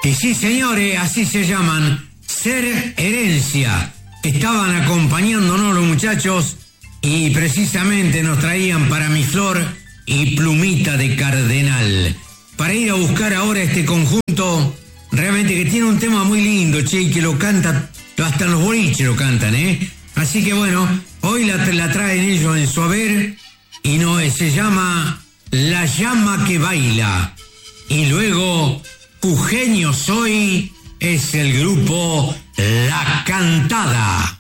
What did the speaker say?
Y sí, señores, así se llaman, Ser Herencia. Estaban acompañándonos los muchachos y precisamente nos traían Para mi flor y Plumita de Cardenal. Para ir a buscar ahora este conjunto, realmente que tiene un tema muy lindo, che, y que lo canta, hasta en los boliches lo cantan, ¿eh? Así que bueno, hoy la traen ellos en su haber y se llama La llama que baila. Y luego, Jujeño soy, es el grupo La Cantada.